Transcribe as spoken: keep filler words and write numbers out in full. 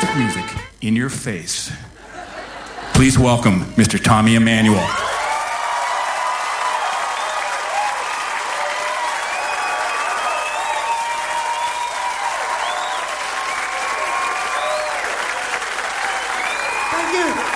folk music in your face. Please welcome Mister Tommy Emmanuel. Thank you.